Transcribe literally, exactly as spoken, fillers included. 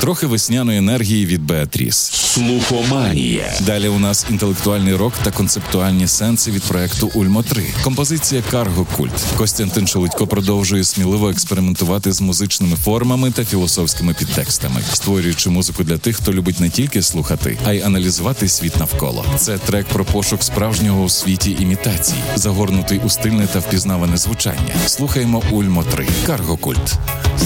Трохи весняної енергії від Беатріс. Слухоманія. Далі у нас інтелектуальний рок та концептуальні сенси від проекту Ульмо три. Композиція «Карго Культ». Костянтин Шелудько продовжує сміливо експериментувати з музичними формами та філософськими підтекстами, створюючи музику для тих, хто любить не тільки слухати, а й аналізувати світ навколо. Це трек про пошук справжнього у світі імітацій, загорнутий у стильне та впізнаване звучання. Слухаємо Ульмо три. «Карго Культ».